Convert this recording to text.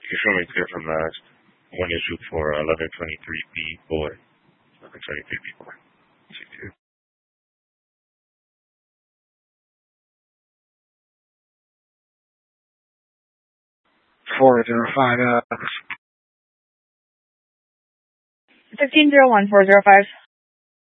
You show me clear from last one issue for 1123B boy. 1123B boy. C2. 405. 1501 405.